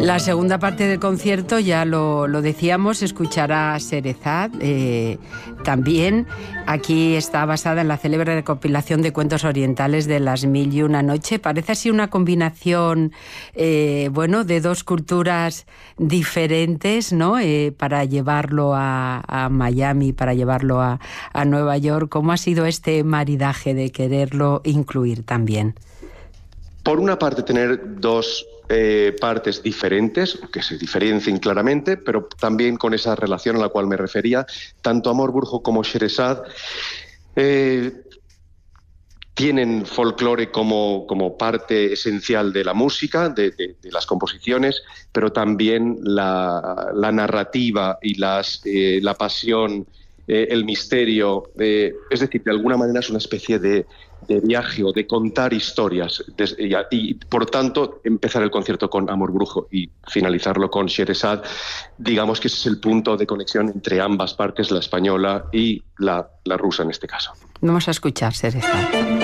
La segunda parte del concierto, ya lo decíamos, escuchará Sherezad. También aquí está basada en la célebre recopilación de cuentos orientales de Las Mil y Una Noche. Parece así una combinación, de dos culturas diferentes, ¿no? Para llevarlo a Miami, para llevarlo a Nueva York. ¿Cómo ha sido este maridaje de quererlo incluir también? Por una parte, tener dos partes diferentes, que se diferencien claramente, pero también con esa relación a la cual me refería, tanto Amor Brujo como Sherezad tienen folclore como parte esencial de la música, de las composiciones, pero también la narrativa y la pasión, el misterio, es decir, de alguna manera es una especie de viaje o de contar historias y por tanto empezar el concierto con Amor Brujo y finalizarlo con Sherezad, digamos que ese es el punto de conexión entre ambas partes, la española y la rusa en este caso. Vamos a escuchar Sherezad.